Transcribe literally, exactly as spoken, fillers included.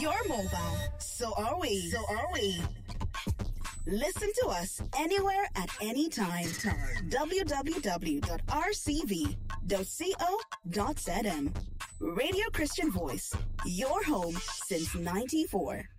You're mobile. So are we. So are we. Listen to us anywhere at any time. w w w dot r c v dot co dot z m. Radio Christian Voice, your home since ninety-four.